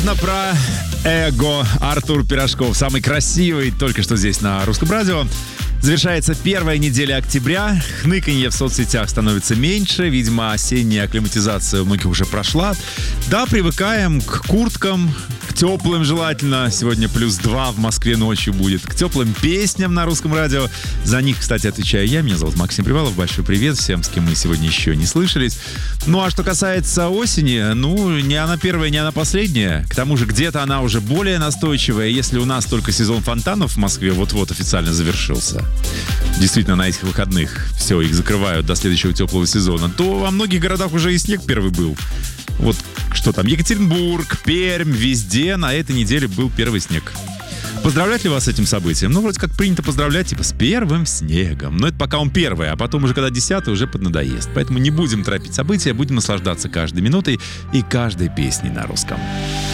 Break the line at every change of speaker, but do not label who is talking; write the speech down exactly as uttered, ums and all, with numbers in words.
На про эго Артур Пирожков, самый красивый, только что здесь на Русском радио. Завершается первая неделя октября. Хныканье в соцсетях становится меньше. Видимо, осенняя акклиматизация у многих уже прошла. Да, привыкаем к курткам, к теплым желательно. Сегодня плюс два в Москве ночью будет. К теплым песням на Русском радио. За них, кстати, отвечаю я. Меня зовут Максим Привалов. Большой привет всем, с кем мы сегодня еще не слышались. Ну, а что касается осени, ну, не она первая, не она последняя. К тому же, где-то она уже более настойчивая. Если у нас только сезон фонтанов в Москве вот-вот официально завершился, действительно, на этих выходных все, их закрывают до следующего теплого сезона, то во многих городах уже и снег первый был. Вот что там, Екатеринбург, Пермь, везде на этой неделе был первый снег. Поздравлять ли вас с этим событием? Ну, вроде как принято поздравлять, типа, с первым снегом. Но это пока он первый, а потом уже, когда десятый, уже поднадоест. Поэтому не будем торопить события, будем наслаждаться каждой минутой и каждой песней на русском.